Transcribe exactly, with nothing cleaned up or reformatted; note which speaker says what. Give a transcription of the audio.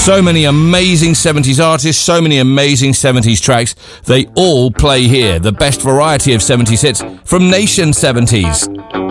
Speaker 1: So many amazing seventies artists, so many amazing seventies tracks. They all play here. The best variety of seventies hits from Nation seventies.